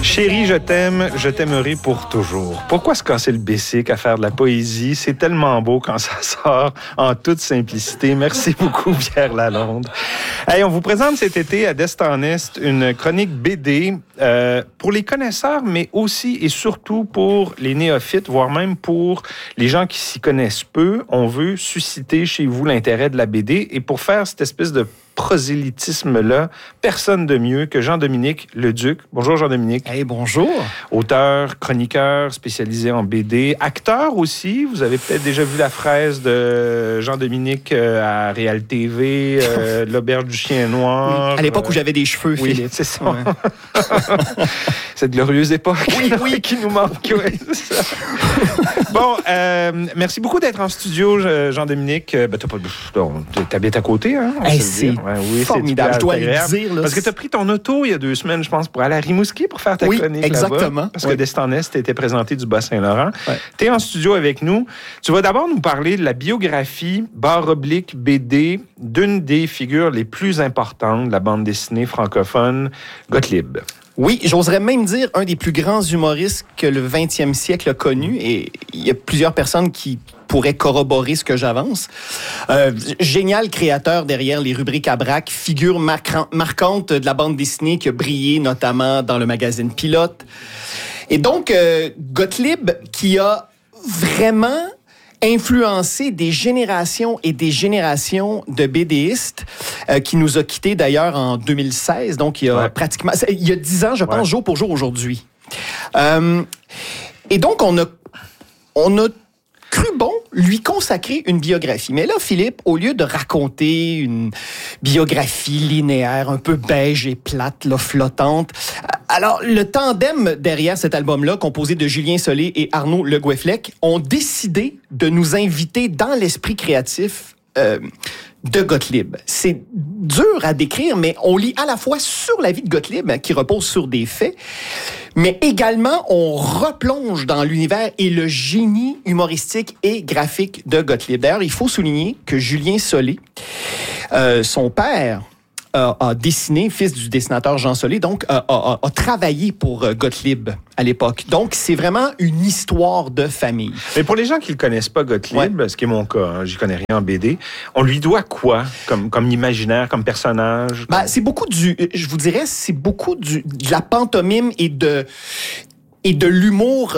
Chérie, je t'aimerai pour toujours. Pourquoi se casser le bessic à faire de la poésie? C'est tellement beau quand ça sort en toute simplicité. Merci beaucoup, Pierre Lalonde. Hey, on vous présente cet été à Destin Est une chronique BD pour les connaisseurs, mais aussi et surtout pour les néophytes, voire même pour les gens qui s'y connaissent peu. On veut susciter chez vous l'intérêt de la BD et pour faire cette espèce de prosélytisme-là, personne de mieux que Jean-Dominique Leduc. Bonjour Jean-Dominique. Hey, bonjour. Auteur, chroniqueur, spécialisé en BD, acteur aussi. Vous avez peut-être déjà vu la fraise de Jean-Dominique à Réal TV, L'Auberge du Chien Noir. À l'époque où j'avais des cheveux, oui, Philippe. C'est ça. Ouais. Cette glorieuse époque oui. Qui nous manque. Oui, c'est ça. Bon, merci beaucoup d'être en studio, Jean-Dominique. T'habites à côté, hein? C'est formidable, je dois le dire. Là, parce que tu as pris ton auto il y a 2 semaines, je pense, pour aller à Rimouski pour faire ta chronique exactement. Là-bas, parce que Destin Est était présenté du Bas-Saint-Laurent. Ouais. Tu es en studio avec nous. Tu vas d'abord nous parler de la biographie /BD d'une des figures les plus importantes de la bande dessinée francophone, Gottlieb. Oui, j'oserais même dire un des plus grands humoristes que le 20e siècle a connu. Et il y a plusieurs personnes qui pourraient corroborer ce que j'avance. Génial créateur derrière les rubriques à braque, figure marquante de la bande dessinée qui a brillé notamment dans le magazine Pilote. Et donc, Gottlieb qui a vraiment influencé des générations et des générations de BDistes qui nous a quittés d'ailleurs en 2016. Donc, il y a pratiquement... Il y a 10 ans, je pense, jour pour jour aujourd'hui. Et donc, on a cru bon lui consacrer une biographie. Mais là, Philippe, au lieu de raconter une biographie linéaire, un peu beige et plate, là, flottante, alors le tandem derrière cet album-là, composé de Julien Solé et Arnaud Le Goueflec, ont décidé de nous inviter dans l'esprit créatif de Gottlieb. C'est dur à décrire, mais on lit à la fois sur la vie de Gottlieb, qui repose sur des faits, mais également on replonge dans l'univers et le génie humoristique et graphique de Gottlieb. D'ailleurs, il faut souligner que Julien Solé, son père, a dessiné, fils du dessinateur Jean Solé, donc a travaillé pour Gottlieb à l'époque. Donc, c'est vraiment une histoire de famille. Mais pour les gens qui ne le connaissent pas, Gottlieb, ce qui est mon cas, hein, j'y connais rien en BD, on lui doit quoi comme imaginaire, comme personnage? C'est beaucoup je vous dirais, c'est beaucoup de la pantomime et de l'humour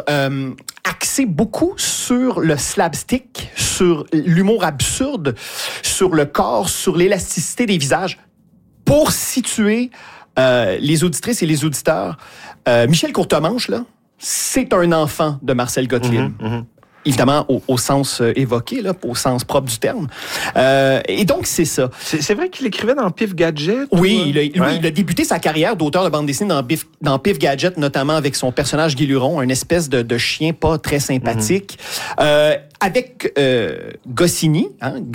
axé beaucoup sur le slapstick, sur l'humour absurde, sur le corps, sur l'élasticité des visages. Pour situer les auditrices et les auditeurs, Michel Courtemanche, là, c'est un enfant de Marcel Gottlieb. Évidemment, au sens évoqué, là, au sens propre du terme. Et donc, c'est ça. C'est vrai qu'il écrivait dans Pif Gadget? Oui, il a débuté sa carrière d'auteur de bande dessinée dans Pif Gadget, notamment avec son personnage Guy Luron, une espèce de chien pas très sympathique. Avec Goscinny,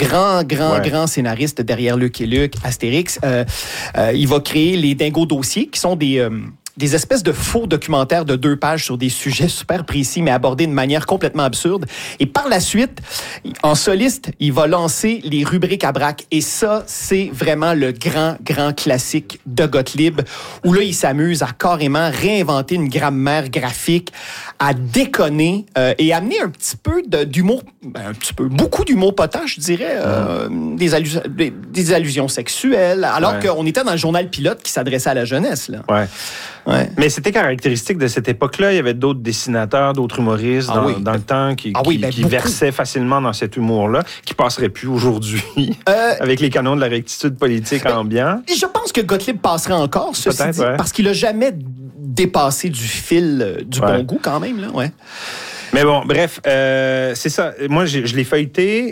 grand scénariste derrière Luc et Luc, Astérix, il va créer les Dingos Dossiers, qui sont des espèces de faux documentaires de 2 pages sur des sujets super précis, mais abordés de manière complètement absurde. Et par la suite, en soliste, il va lancer les rubriques à braque. Et ça, c'est vraiment le grand classique de Gottlieb, où là, il s'amuse à carrément réinventer une grammaire graphique, à déconner et amener un petit peu d'humour, beaucoup d'humour potache, je dirais, des allusions sexuelles, alors qu'on était dans le journal Pilote qui s'adressait à la jeunesse, là. Ouais. Mais c'était caractéristique de cette époque-là. Il y avait d'autres dessinateurs, d'autres humoristes dans le temps qui versaient facilement dans cet humour-là, qui passerait plus aujourd'hui avec les canons de la rectitude politique ambiant. Je pense que Gottlieb passerait encore, ceci dit, parce qu'il n'a jamais dépassé du fil du bon goût quand même. Là, Mais bon, bref, c'est ça. Moi, je l'ai feuilleté.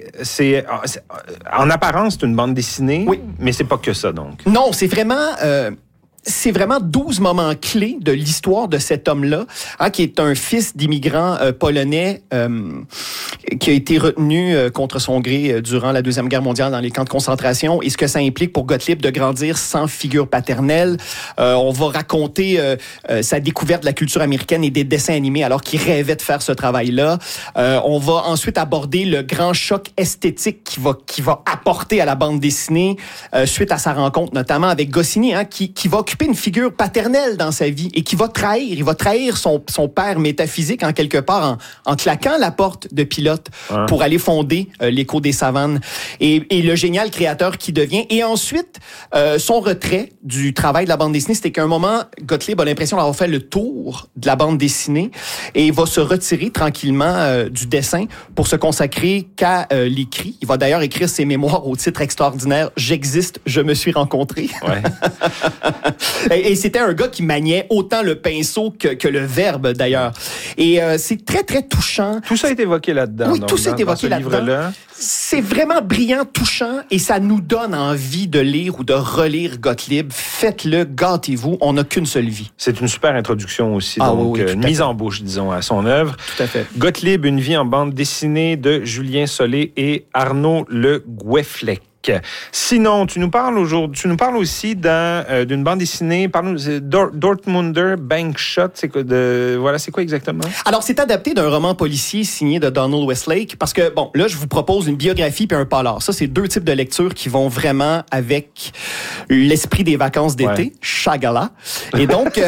En apparence, c'est une bande dessinée, mais c'est pas que ça, donc. Non, c'est vraiment 12 moments clés de l'histoire de cet homme-là, qui est un fils d'immigrants polonais qui a été retenu contre son gré durant la Deuxième Guerre mondiale dans les camps de concentration, et ce que ça implique pour Gottlieb de grandir sans figure paternelle. On va raconter sa découverte de la culture américaine et des dessins animés alors qu'il rêvait de faire ce travail-là. On va ensuite aborder le grand choc esthétique qui va apporter à la bande dessinée suite à sa rencontre notamment avec Goscinny, qui va occuper occuper une figure paternelle dans sa vie et qui va trahir. Il va trahir son père métaphysique en quelque part en claquant la porte de Pilote pour aller fonder l'Écho des savanes et le génial créateur qui devient. Et ensuite, son retrait du travail de la bande dessinée, c'était qu'à un moment, Gottlieb a l'impression d'avoir fait le tour de la bande dessinée et va se retirer tranquillement du dessin pour se consacrer qu'à l'écrit. Il va d'ailleurs écrire ses mémoires au titre extraordinaire « J'existe, je me suis rencontré ». Ouais. Et c'était un gars qui maniait autant le pinceau que le verbe, d'ailleurs. Et c'est très, très touchant. Tout ça est évoqué là-dedans. Oui, tout ça est évoqué là-dedans. C'est vraiment brillant, touchant, et ça nous donne envie de lire ou de relire Gottlieb. Faites-le, gâtez-vous, on n'a qu'une seule vie. C'est une super introduction aussi, donc une mise en bouche, disons, à son œuvre. Tout à fait. Gottlieb, une vie en bande dessinée de Julien Solé et Arnaud Le Goueflec. Sinon, tu nous parles aussi d'une bande dessinée, Dortmunder Bank Shot. C'est quoi exactement? Alors, c'est adapté d'un roman policier signé de Donald Westlake, parce que, bon, là, je vous propose une biographie puis un polar. Ça, c'est deux types de lectures qui vont vraiment avec l'esprit des vacances d'été, Chagala. Et donc,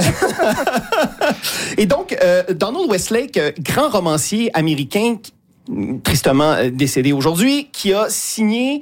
Donald Westlake, grand romancier américain, tristement décédé aujourd'hui, qui a signé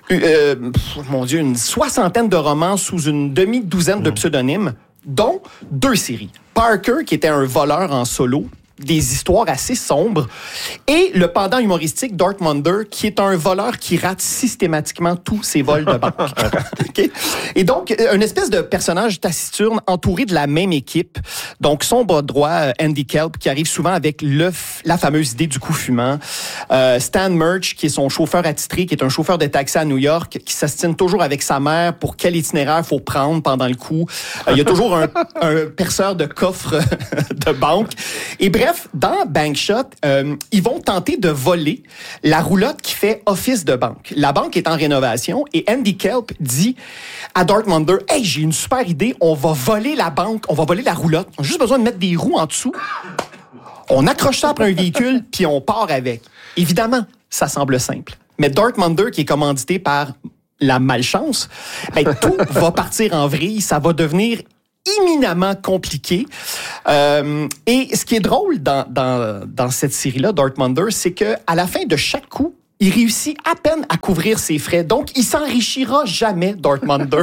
une soixantaine de romans sous une demi-douzaine de pseudonymes, dont 2 séries. Parker, qui était un voleur en solo, des histoires assez sombres, et le pendant humoristique Dortmunder, qui est un voleur qui rate systématiquement tous ses vols de banque. Okay? Et donc, une espèce de personnage taciturne entouré de la même équipe. Donc, son bras droit, Andy Kelp, qui arrive souvent avec la fameuse idée du coup fumant. Stan Murch, qui est son chauffeur attitré, qui est un chauffeur de taxi à New York, qui s'astine toujours avec sa mère pour quel itinéraire faut prendre pendant le coup. Il y a toujours un perceur de coffre de banque. Et bref, dans Bankshot, ils vont tenter de voler la roulotte qui fait office de banque. La banque est en rénovation et Andy Kelp dit à Dortmunder, « Hey, j'ai une super idée, on va voler la banque, on va voler la roulotte. On a juste besoin de mettre des roues en dessous. On accroche ça après un véhicule, puis on part avec. » Évidemment, ça semble simple. Mais Dortmunder, qui est commandité par la malchance, tout va partir en vrille, ça va devenir éminemment compliqué. Et ce qui est drôle dans cette série-là, Dortmunder, c'est qu'à la fin de chaque coup, il réussit à peine à couvrir ses frais. Donc, il s'enrichira jamais, Dortmunder.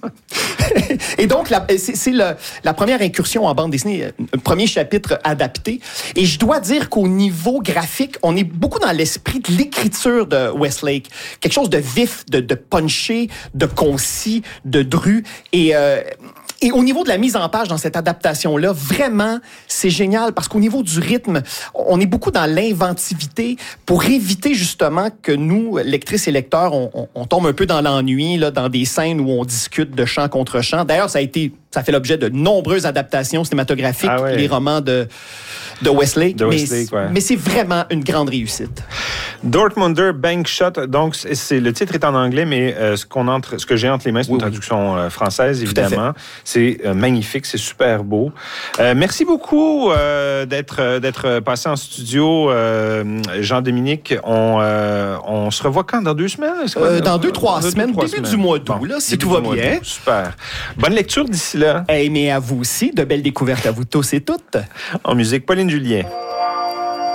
Et donc, c'est la première incursion en bande dessinée, le premier chapitre adapté. Et je dois dire qu'au niveau graphique, on est beaucoup dans l'esprit de l'écriture de Westlake. Quelque chose de vif, de punché, de concis, de dru. Et au niveau de la mise en page dans cette adaptation-là, vraiment, c'est génial parce qu'au niveau du rythme, on est beaucoup dans l'inventivité pour éviter justement que nous, lectrices et lecteurs, on tombe un peu dans l'ennui, là, dans des scènes où on discute de chant contre chant. D'ailleurs, ça fait l'objet de nombreuses adaptations cinématographiques, les romans de Westlake. Mais c'est vraiment une grande réussite. Dortmunder Bank Shot, donc le titre est en anglais, mais ce que j'ai entre les mains, c'est une traduction française, évidemment. C'est magnifique, c'est super beau. Merci beaucoup d'être passé en studio, Jean-Dominique. On se revoit quand? Dans 2 semaines? Dans 2-3 semaines, début du mois d'août, si tout va bien. Super. Bonne lecture d'ici là. Mais à vous aussi, de belles découvertes à vous tous et toutes. En musique, Pauline Julien.